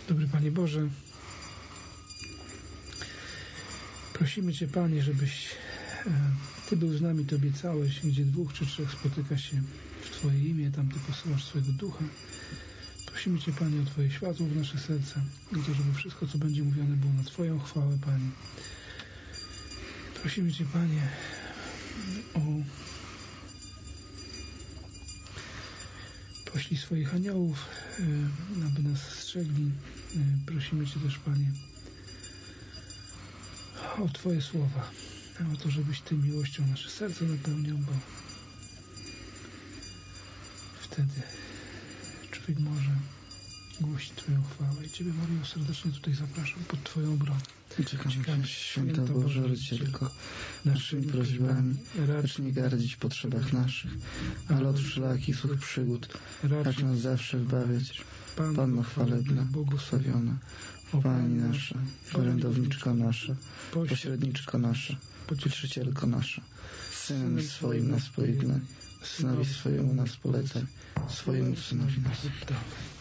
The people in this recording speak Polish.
Dobry Panie Boże, prosimy Cię, Panie, żebyś Ty był z nami, Ty obiecałeś, gdzie 2 czy 3 spotyka się w Twoje imię, tam Ty posyłasz swojego Ducha. Prosimy Cię, Panie, o Twoje światło w nasze serca, o to, żeby wszystko, co będzie mówione, było na Twoją chwałę, Panie. Prosimy Cię, Panie, poślij swoich aniołów, aby nas strzegli. Prosimy Cię też, Panie, o Twoje słowa, o to, żebyś Ty miłością nasze serce napełniał, bo wtedy człowiek może głosić Twoją chwałę. I Ciebie, Maryjo, serdecznie tutaj zapraszam pod Twoją obronę. Czekamy, Święta Boża Rodzicielko, naszymi prośbami, racz nie gardzić w potrzebach naszych, ale od wszelakich złych przygód racz nas zawsze wybawiać. Panno chwalebna, błogosławiona, Pani nasza, orędowniczko nasza, pośredniczko nasza, pocieszycielko nasza, Synem swoim nas pojednaj, Synowi swojemu nas polecaj, swojemu Synowi nas oddawaj.